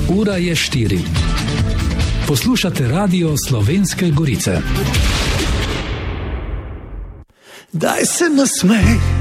Ura je 4. Poslušate Radio Slovenske Gorice. Daj se nasmej.